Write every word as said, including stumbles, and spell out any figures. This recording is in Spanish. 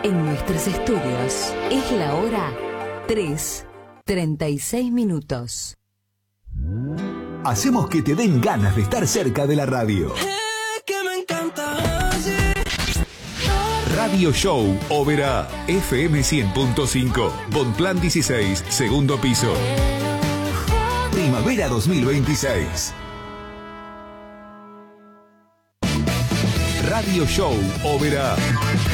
En nuestros estudios es la hora tres, treinta y seis minutos. Hacemos que te den ganas de estar cerca de la radio. Radio Show Oberá, F M cien punto cinco, Bonplan dieciséis, segundo piso. Primavera dos mil veintiséis. Radio Show Oberá.